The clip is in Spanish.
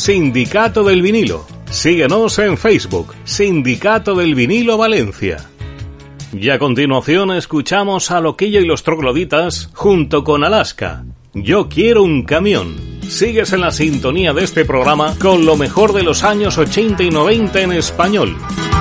Sindicato del Vinilo. Síguenos en Facebook, Sindicato del Vinilo Valencia. Y a continuación escuchamos a Loquillo y los Trogloditas junto con Alaska. Yo quiero un camión. Sigues en la sintonía de este programa con lo mejor de los años 80 y 90 en español.